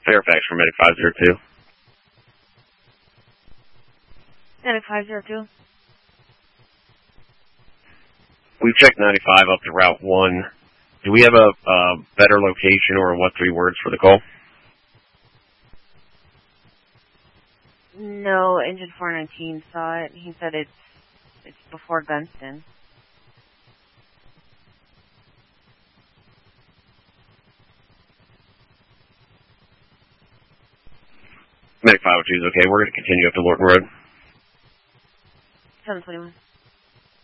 Fairfax for Medic 502. Medic 502. We've checked 95 up to Route 1. Do we have a better location or what 3 words for the call? No, Engine 419 saw it. He said it's before Gunston. Medic 502 is okay. We're going to continue up to Lorton Road. 721.